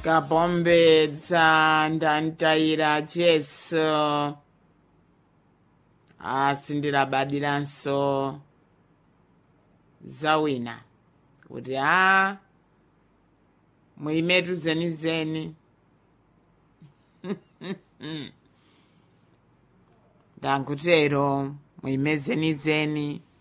kapombe dzandantayira jesu sindilabadiranso zawina kuti muimetu zenizeni ndangutero muime zenizeni